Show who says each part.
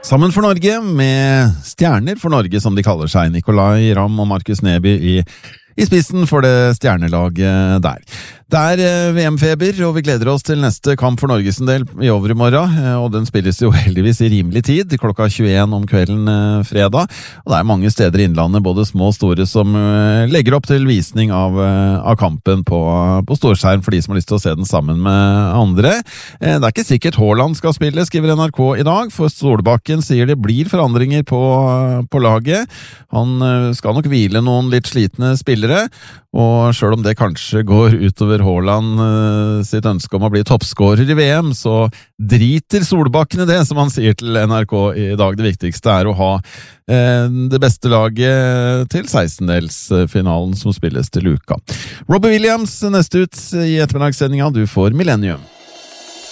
Speaker 1: Sammen for Norge, med stjerner for Norge, som de kaller seg. Nicolai Ramm og Markus Neby i spissen for det stjernelaget der. Det er VM-feber, og vi gleder oss til neste kamp for Norges del i overmorgen, og den spilles jo heldigvis i rimelig tid, klokka 21 om kvelden fredag. Og det er mange steder i innlandet, både små og store, som legger opp til visning av kampen på storskjerm for de som har lyst til å se den sammen med andre. Det er ikke sikkert Haaland skal spille, skriver NRK i dag, for Solbakken sier det blir forandringer på laget. Han skal nok hvile noen litt slitne spillere, og selv om det kanskje går utover Haaland sitt ønske om å bli toppskårer i VM, så driter Solbakken i det, som han sier til NRK i dag. Det viktigste er å ha det beste laget til 16-delsfinalen som spilles til uka. Robbie Williams neste ut i ettermiddagssendinga. Du får Millennium.